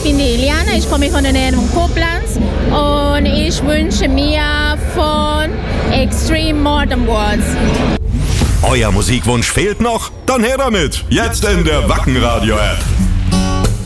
bin die Eliane, ich komme von der Nähe von Koblenz und ich wünsche mir von Extreme Modern Worlds. Euer Musikwunsch fehlt noch? Dann her damit! Jetzt in der Wacken Radio App.